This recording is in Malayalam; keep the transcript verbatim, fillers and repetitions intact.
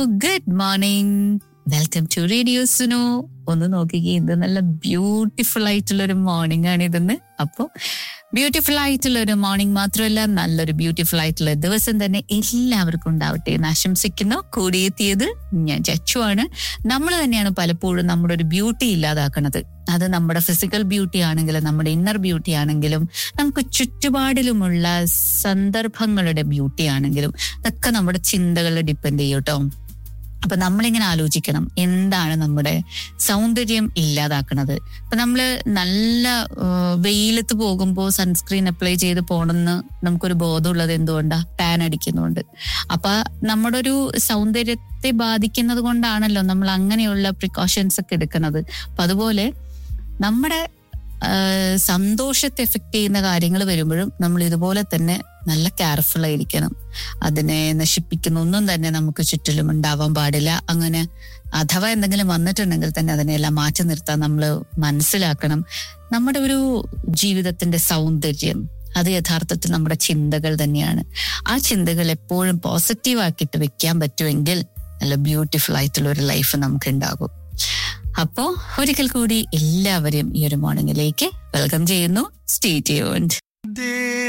Good morning. Welcome to radio Suno. ഒന്ന് നോക്കിക്കേ, ഇത് നല്ല ബ്യൂട്ടിഫുൾ ആയിട്ടുള്ള ഒരു മോർണിംഗ് ആണ് ഇതെന്ന്. അപ്പോ ബ്യൂട്ടിഫുൾ ആയിട്ടുള്ള ഒരു മോർണിംഗ് മാത്രമല്ല, നല്ലൊരു ബ്യൂട്ടിഫുൾ ആയിട്ടുള്ള ദിവസം തന്നെ എല്ലാവർക്കും ഉണ്ടാവട്ടെ എന്ന് ആശംസിക്കുന്നു. കൂടിയെത്തിയത് ഞാൻ ചച്ചു ആണ്. നമ്മൾ തന്നെയാണ് പലപ്പോഴും നമ്മുടെ ഒരു ബ്യൂട്ടി ഇല്ലാതാക്കുന്നത്. അത് നമ്മുടെ ഫിസിക്കൽ ബ്യൂട്ടി ആണെങ്കിലും നമ്മുടെ ഇന്നർ ബ്യൂട്ടി ആണെങ്കിലും നമുക്ക് ചുറ്റുപാടിലുമുള്ള സന്ദർഭങ്ങളുടെ ബ്യൂട്ടി ആണെങ്കിലും അതൊക്കെ നമ്മുടെ ചിന്തകളെ ഡിപ്പെൻഡ് ചെയ്യും കേട്ടോ. അപ്പൊ നമ്മളിങ്ങനെ ആലോചിക്കണം, എന്താണ് നമ്മുടെ സൗന്ദര്യം ഇല്ലാതാക്കണത്. ഇപ്പൊ നമ്മള് നല്ല വെയിലത്ത് പോകുമ്പോൾ സൺസ്ക്രീൻ അപ്ലൈ ചെയ്ത് പോണെന്ന് നമുക്കൊരു ബോധമുള്ളത് എന്തുകൊണ്ടാ? ടാൻ അടിക്കുന്നുണ്ട്. അപ്പൊ നമ്മുടെ ഒരു സൗന്ദര്യത്തെ ബാധിക്കുന്നത് കൊണ്ടാണല്ലോ നമ്മൾ അങ്ങനെയുള്ള പ്രിക്കോഷൻസ് ഒക്കെ എടുക്കുന്നത്. അപ്പൊ അതുപോലെ നമ്മുടെ സന്തോഷത്തെ എഫക്ട് ചെയ്യുന്ന കാര്യങ്ങൾ വരുമ്പോഴും നമ്മൾ ഇതുപോലെ തന്നെ നല്ല കെയർഫുൾ ആയിരിക്കണം. അതിനെ നശിപ്പിക്കുന്ന ഒന്നും തന്നെ നമുക്ക് ചുറ്റിലും ഉണ്ടാവാൻ പാടില്ല. അങ്ങനെ അഥവാ എന്തെങ്കിലും വന്നിട്ടുണ്ടെങ്കിൽ തന്നെ അതിനെല്ലാം മാറ്റി നിർത്താൻ നമ്മൾ മനസ്സിലാക്കണം. നമ്മുടെ ഒരു ജീവിതത്തിന്റെ സൗന്ദര്യം അത് യഥാർത്ഥത്തിൽ നമ്മുടെ ചിന്തകൾ തന്നെയാണ്. ആ ചിന്തകൾ എപ്പോഴും പോസിറ്റീവ് ആക്കിയിട്ട് വെക്കാൻ പറ്റുമെങ്കിൽ നല്ല ബ്യൂട്ടിഫുൾ ആയിട്ടുള്ള ഒരു ലൈഫ് നമുക്ക് ഉണ്ടാകും. അപ്പോ ഒരിക്കൽ കൂടി എല്ലാവരെയും ഈ ഒരു മോർണിംഗിലേക്ക് വെൽക്കം ചെയ്യുന്നു. Stay tuned.